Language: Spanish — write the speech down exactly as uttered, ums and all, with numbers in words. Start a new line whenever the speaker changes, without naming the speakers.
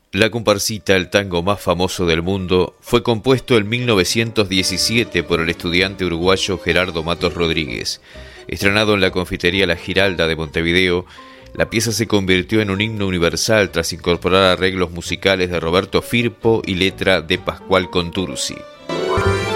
La comparsita, el tango más famoso del mundo, fue compuesto en mil novecientos diecisiete por el estudiante uruguayo Gerardo Matos Rodríguez. Estrenado en la confitería La Giralda de Montevideo, la pieza se convirtió en un himno universal tras incorporar arreglos musicales de Roberto Firpo y letra de Pascual Contursi.